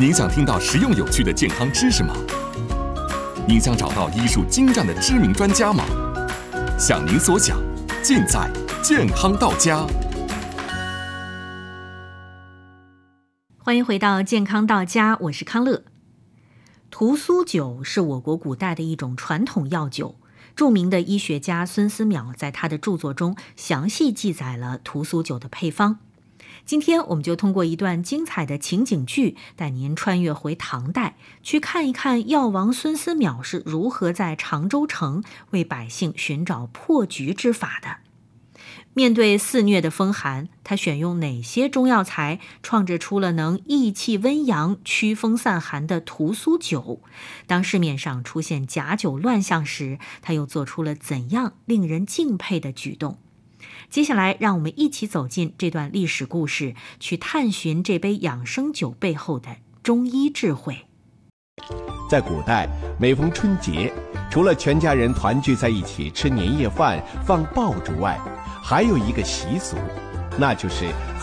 您想听到实用有趣的健康知识吗？您想找到医术精湛的知名专家吗？想您所想，尽在健康到家。 欢迎回到健康到家，我是康乐。屠苏酒是我国古代的一种传统药酒，著名的医学家孙思邈在他的著作中详细记载了屠苏酒的配方。今天我们就通过一段精彩的情景剧，带您穿越回唐代，去看一看药王孙思邈是如何在常州城为百姓寻找破局之法的。面对肆虐的风寒，他选用哪些中药材创制出了能益气温阳、驱风散寒的屠苏酒？当市面上出现假酒乱象时，他又做出了怎样令人敬佩的举动？接下来让我们一起走进这段历史故事，去探寻这杯养生酒背后的中医智慧。 在古代，每逢春节，除了全家人团聚在一起吃年夜饭、放爆竹外，还有一个习俗，那就是